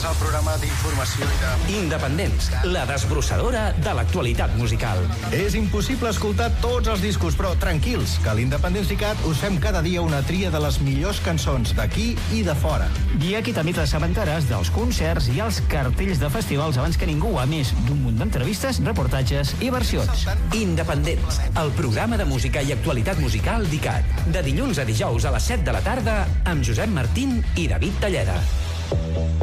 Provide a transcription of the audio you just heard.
el programa d'informació i de... Independents, la desbrossadora de l'actualitat musical. És impossible escoltar tots els discos, però tranquils, que a l'Independents ICAT us fem cada dia una tria de les millors cançons d'aquí i de fora. I aquí també t'assabentaràs dels concerts i els cartells de festivals abans que ningú, a més d'un munt d'entrevistes, reportatges i versions. Independents, el programa de música i actualitat musical d'ICAT. De dilluns a dijous a les 7 de la tarda amb Josep Martín i David Talleda.